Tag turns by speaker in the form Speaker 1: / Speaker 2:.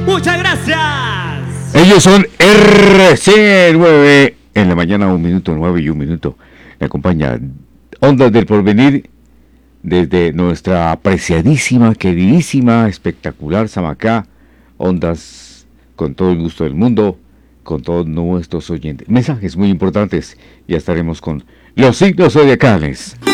Speaker 1: Muchas gracias.
Speaker 2: Ellos son RC9 en la mañana, 1 minuto 9 y 1 minuto. Me acompaña Ondas del Porvenir desde nuestra apreciadísima, queridísima, espectacular Samacá. Ondas con todo el gusto del mundo, con todos nuestros oyentes. Mensajes muy importantes. Ya estaremos con los signos zodiacales.